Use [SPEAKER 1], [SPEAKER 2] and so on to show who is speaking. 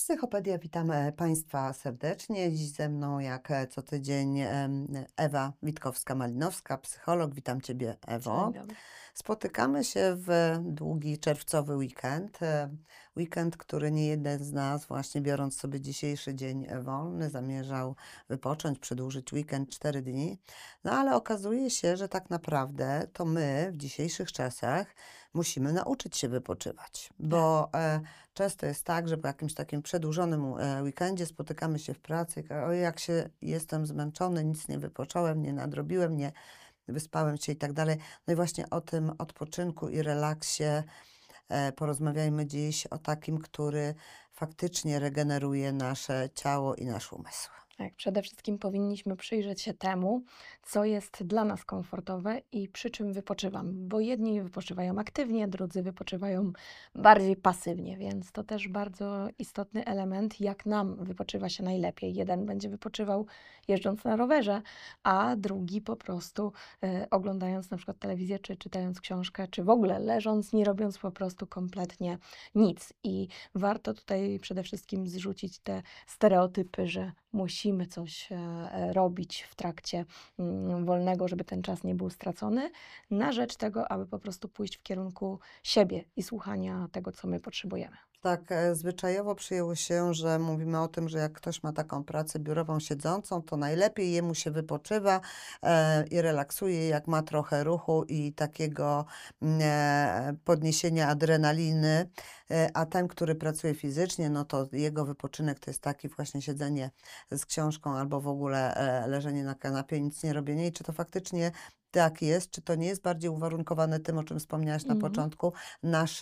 [SPEAKER 1] Psychopedia, witam Państwa serdecznie. Dziś ze mną, jak co tydzień, Ewa Witkowska-Malinowska, psycholog. Witam Ciebie, Ewo.
[SPEAKER 2] Dzień dobry.
[SPEAKER 1] Spotykamy się w długi czerwcowy weekend. Weekend, który nie jeden z nas, właśnie biorąc sobie dzisiejszy dzień wolny, zamierzał wypocząć, przedłużyć weekend 4 dni. No ale okazuje się, że tak naprawdę to my w dzisiejszych czasach musimy nauczyć się wypoczywać,
[SPEAKER 2] Tak.
[SPEAKER 1] bo często jest tak, że po jakimś takim przedłużonym weekendzie spotykamy się w pracy i oj, jak się jestem zmęczony, nic nie wypocząłem, nie nadrobiłem, nie wyspałem się i tak dalej. No i właśnie o tym odpoczynku i relaksie porozmawiajmy dziś, o takim, który faktycznie regeneruje nasze ciało i nasz umysł.
[SPEAKER 2] Tak, przede wszystkim powinniśmy przyjrzeć się temu, co jest dla nas komfortowe i przy czym wypoczywamy, bo jedni wypoczywają aktywnie, drudzy wypoczywają bardziej pasywnie, więc to też bardzo istotny element, jak nam wypoczywa się najlepiej. Jeden będzie wypoczywał jeżdżąc na rowerze, a drugi po prostu oglądając na przykład telewizję, czy czytając książkę, czy w ogóle leżąc, nie robiąc po prostu kompletnie nic. I warto tutaj przede wszystkim zrzucić te stereotypy, że musimy coś robić w trakcie wolnego, żeby ten czas nie był stracony, na rzecz tego, aby po prostu pójść w kierunku siebie i słuchania tego, co my potrzebujemy.
[SPEAKER 1] Tak, zwyczajowo przyjęło się, że mówimy o tym, że jak ktoś ma taką pracę biurową siedzącą, to najlepiej jemu się wypoczywa i relaksuje, jak ma trochę ruchu i takiego podniesienia adrenaliny, a ten, który pracuje fizycznie, no to jego wypoczynek to jest taki właśnie siedzenie z książką albo w ogóle leżenie na kanapie, nic nie robienie. I czy to faktycznie tak jest, czy to nie jest bardziej uwarunkowane tym, o czym wspomniałaś na
[SPEAKER 2] Mhm.
[SPEAKER 1] początku, nasz